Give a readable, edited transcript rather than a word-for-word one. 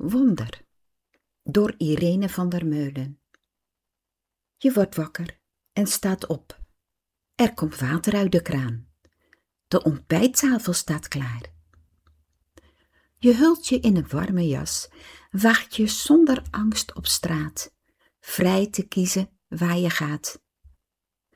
Wonder door Irene van der Meulen. Je wordt wakker en staat op. Er komt water uit de kraan. De ontbijttafel staat klaar. Je hult je in een warme jas, waagt je zonder angst op straat, vrij te kiezen waar je gaat.